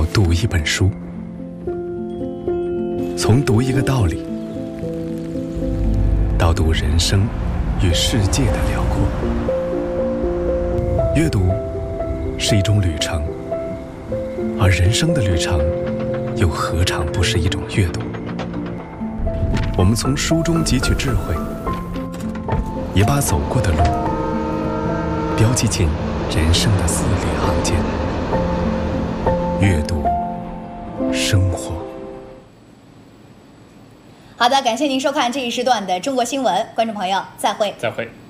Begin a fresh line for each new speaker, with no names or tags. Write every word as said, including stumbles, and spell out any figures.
到读一本书，从读一个道理到读人生与世界的辽阔。阅读是一种旅程，而人生的旅程又何尝不是一种阅读？我们从书中汲取智慧，也把走过的路标记进人生的字里行间。阅读生活。
好的，感谢您收看这一时段的中国新闻，观众朋友再会。
再会。